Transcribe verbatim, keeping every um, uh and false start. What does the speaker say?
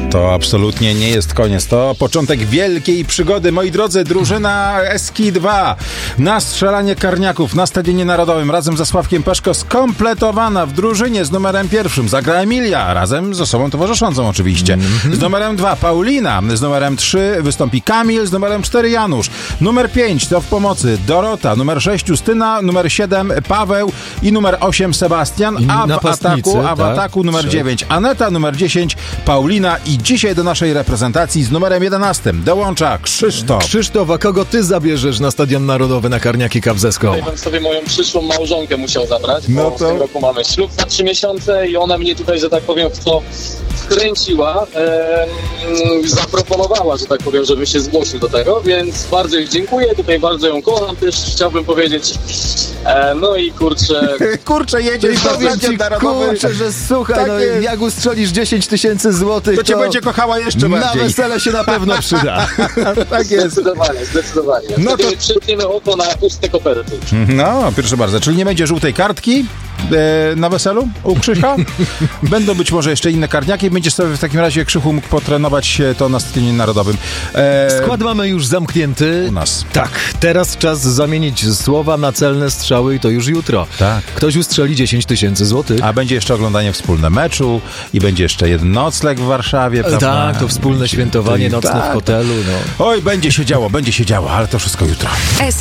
To absolutnie nie jest koniec. To początek wielkiej przygody. Moi drodzy, drużyna Eski dwa na strzelanie karniaków na Stadionie Narodowym razem ze Sławkiem Peszko skompletowana. W drużynie z numerem pierwszym zagra Emilia, razem z osobą towarzyszącą oczywiście. Mm-hmm. Z numerem dwa Paulina, z numerem trzy wystąpi Kamil, z numerem cztery Janusz. Numer pięć to w pomocy Dorota, numer sześć Justyna, numer siedem Paweł i numer osiem Sebastian, a w ataku, a w tak? ataku numer dziewięć Aneta, numer dziesięć Paulina i dzisiaj do naszej reprezentacji z numerem jedenastym dołącza Krzysztof. Krzysztof, a kogo ty zabierzesz na Stadion Narodowy na Karniaki Cup ze Ską? Ja bym sobie moją przyszłą małżonkę musiał zabrać, No bo to... w tym roku mamy ślub za trzy miesiące i ona mnie tutaj, że tak powiem, w to wkręciła, e, zaproponowała, że tak powiem, żebym się zgłosił do tego, więc bardzo jej dziękuję, tutaj bardzo ją kocham, też chciałbym powiedzieć, e, no i kurczę... kurczę, jedziesz do Stadion Narodowy. Kurczę, że słuchaj, tak no, jak ustrzelisz dziesięć tysięcy złotych, to cię to będzie kochała jeszcze na bardziej. Na wesele się na pewno przyda. Tak jest. Zdecydowanie, zdecydowanie. No Wtedy to... przytniemy oko na puste koperty. No, proszę bardzo, czyli nie będzie żółtej kartki e, na weselu u Krzycha? Będą być może jeszcze inne karniaki. Będziesz sobie w takim razie, Krzychu, mógł potrenować to na Stadionie Narodowym. E... Skład mamy już zamknięty. U nas. Tak, teraz czas zamienić słowa na celne strzały i to już jutro. Tak. Ktoś ustrzeli dziesięć tysięcy złotych. A będzie jeszcze oglądanie wspólne meczu i będzie jeszcze jeden nocleg w Warszawie, prawda? Tak, to wspólne świętowanie nocne tak. w hotelu. No. Oj, będzie się działo, będzie się działo, ale to wszystko jutro.